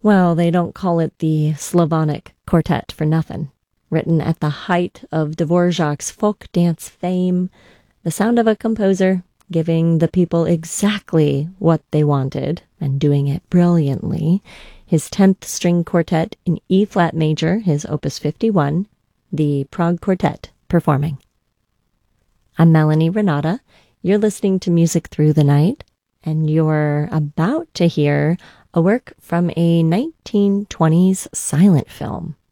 Well, they don't call it the Slavonic Quartet for nothing. Written at the height of Dvorak's folk dance fame, the sound of a composer giving the people exactly what they wanted and doing it brilliantly. His 10th string quartet in E-flat major, his opus 51, the Prague Quartet performing. I'm Melanie Renata. You're listening to Music Through the Night, and you're about to hear a work from a 1920s silent film.